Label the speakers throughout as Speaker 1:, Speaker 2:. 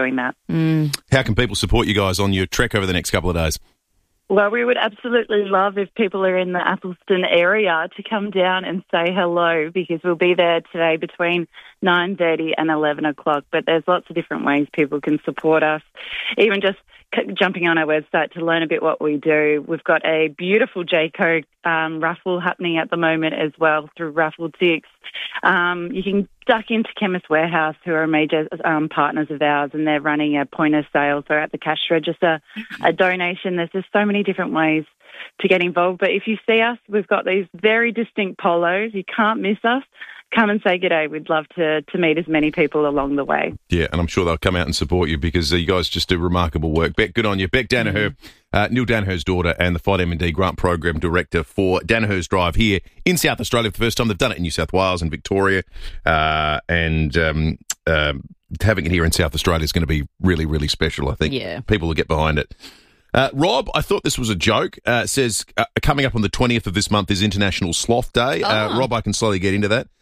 Speaker 1: doing that.
Speaker 2: How can people support you guys on your trek over the next couple of days?
Speaker 1: Well, we would absolutely love if people are in the Athelstone area to come down and say hello, because we'll be there today between 9:30 and 11 o'clock. But there's lots of different ways people can support us, even just jumping on our website to learn a bit what we do. We've got a beautiful Jayco raffle happening at the moment as well through Raffletix. You can duck into Chemist Warehouse, who are major partners of ours, and they're running a point of sale, so at the cash register, a donation. There's just so many different ways to get involved. But if you see us, we've got these very distinct polos. You can't miss us. Come and say g'day. We'd love to meet as many people along the way.
Speaker 2: Yeah, and I'm sure they'll come out and support you, because you guys just do remarkable work. Beck, good on you. Beck Danaher, Neil Danaher's daughter and the Fight M&D Grant Program Director for Danaher's Drive here in South Australia for the first time. They've done it in New South Wales and Victoria, and having it here in South Australia is going to be really, really special, I think.
Speaker 3: Yeah.
Speaker 2: People will get behind it. Rob, I thought this was a joke. Says, coming up on the 20th of this month is International Sloth Day. Rob, I can slowly get into that.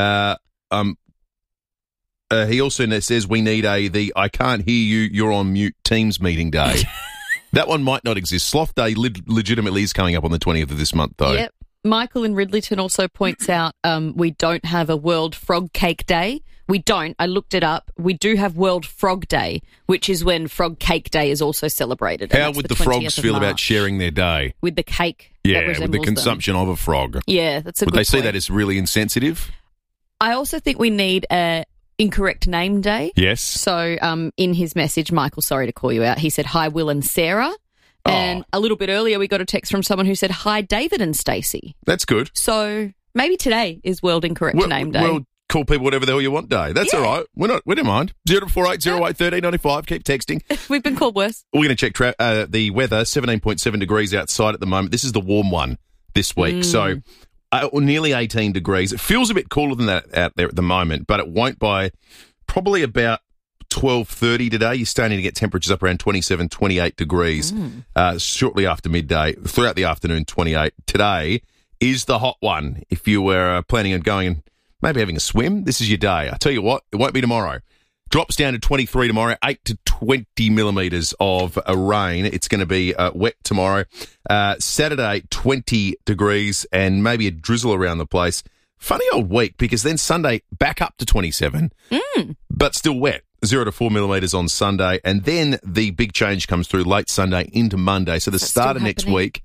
Speaker 2: He also says we need the I can't hear you, you're on mute Teams meeting day. That one might not exist. Sloth Day legitimately is coming up on the 20th of this month, though.
Speaker 3: Yep. Michael in Ridleyton also points out we don't have a World Frog Cake Day. We don't. I looked it up. We do have World Frog Day, which is when Frog Cake Day is also celebrated.
Speaker 2: How would the frogs feel about sharing their day?
Speaker 3: With the cake
Speaker 2: Yeah, with the consumption of a frog.
Speaker 3: Yeah, that's a good
Speaker 2: point. Would they see
Speaker 3: point.
Speaker 2: that as really insensitive?
Speaker 3: I also think we need a incorrect name day.
Speaker 2: Yes.
Speaker 3: So in his message, Michael, sorry to call you out, he said, hi, Will and Sarah. And a little bit earlier, we got a text from someone who said, hi, David and Stacey.
Speaker 2: That's good.
Speaker 3: So maybe today is World Incorrect Name Day.
Speaker 2: We'll call people whatever the hell you want day. That's all right. We don't mind. 0480 08 1395. Keep texting.
Speaker 3: We've been called worse.
Speaker 2: We're going to check the weather. 17.7 degrees outside at the moment. This is the warm one this week. So nearly 18 degrees. It feels a bit cooler than that out there at the moment, but it won't by probably about 12:30 today. You're starting to get temperatures up around 27, 28 degrees shortly after midday. Throughout the afternoon, 28. Today is the hot one. If you were planning on going and maybe having a swim, this is your day. I tell you what, it won't be tomorrow. Drops down to 23 tomorrow, 8 to 20 millimetres of rain. It's going to be wet tomorrow. Saturday, 20 degrees and maybe a drizzle around the place. Funny old week, because then Sunday back up to 27, but still wet. 0 to 4 millimetres on Sunday. And then the big change comes through late Sunday into Monday. So the start of next week,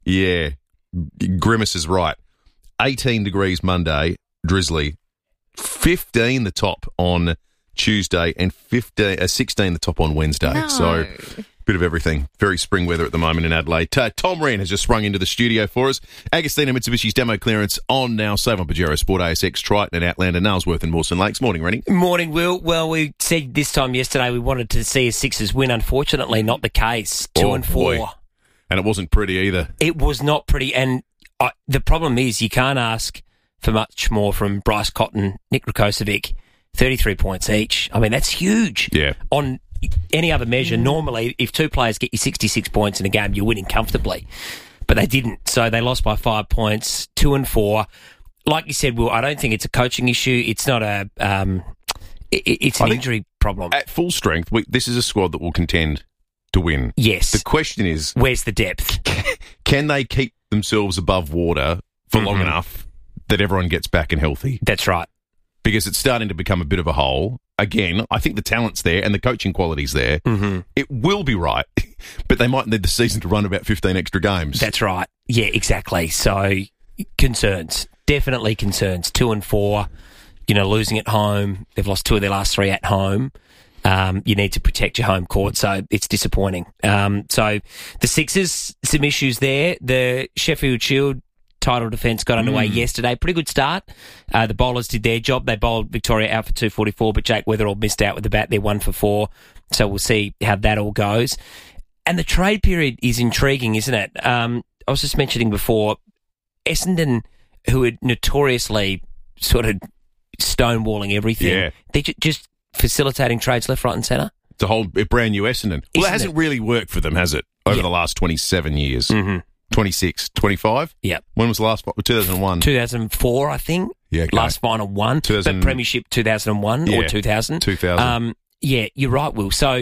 Speaker 2: Grimace is right. 18 degrees Monday, drizzly. 15 the top on Tuesday and 16 the top on Wednesday.
Speaker 3: No.
Speaker 2: So bit of everything. Very spring weather at the moment in Adelaide. Tom Wren has just sprung into the studio for us. Agostina Mitsubishi's demo clearance on now. Save on Pajero Sport, ASX, Triton and Outlander, Nailsworth and Mawson Lakes. Morning, Rennie.
Speaker 4: Morning, Will. Well, we said this time yesterday we wanted to see a Sixers win. Unfortunately, not the case. 2 and 4.
Speaker 2: Boy. And it wasn't pretty either.
Speaker 4: It was not pretty. And the problem is you can't ask for much more from Bryce Cotton, Nick Rakocevic, 33 points each. I mean, that's huge.
Speaker 2: Yeah.
Speaker 4: On any other measure, normally, if two players get you 66 points in a game, you're winning comfortably. But they didn't. So they lost by 5 points, 2 and 4. Like you said, Will, I don't think it's a coaching issue. It's not a it's an injury problem.
Speaker 2: At full strength, this is a squad that will contend to win.
Speaker 4: Yes.
Speaker 2: The question is,
Speaker 4: where's the depth?
Speaker 2: Can they keep themselves above water for long enough that everyone gets back and healthy?
Speaker 4: That's right.
Speaker 2: Because it's starting to become a bit of a hole. Again, I think the talent's there and the coaching quality's there. It will be right, but they might need the season to run about 15 extra games.
Speaker 4: That's right. Yeah, exactly. So concerns, definitely concerns. 2 and 4, losing at home. They've lost 2 of their last 3 at home. You need to protect your home court, so it's disappointing. So the Sixers, some issues there. The Sheffield Shield title defence got underway yesterday. Pretty good start. The bowlers did their job. They bowled Victoria out for 244, but Jake Weatherall missed out with the bat. They're 1 for 4. So we'll see how that all goes. And the trade period is intriguing, isn't it? I was just mentioning before, Essendon, who are notoriously sort of stonewalling everything, they're just facilitating trades left, right and centre.
Speaker 2: It's a whole brand new Essendon. Well, it hasn't really worked for them, has it, over the last 27 years? 26, 25?
Speaker 4: Yeah.
Speaker 2: When was the last? 2001?
Speaker 4: 2004, I think.
Speaker 2: Yeah, okay.
Speaker 4: Last final one. But Premiership 2001 or 2000.
Speaker 2: 2000.
Speaker 4: Yeah, you're right, Will. So